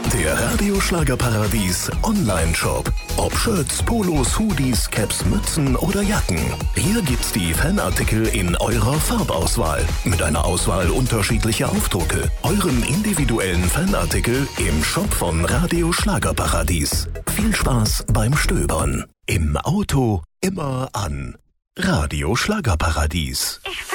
Der Radio Schlagerparadies Online-Shop. Ob Shirts, Polos, Hoodies, Caps, Mützen oder Jacken. Hier gibt's die Fanartikel in eurer Farbauswahl. Mit einer Auswahl unterschiedlicher Aufdrucke. Euren individuellen Fanartikel im Shop von Radio Schlagerparadies. Viel Spaß beim Stöbern. Im Auto immer an. Radio Schlagerparadies.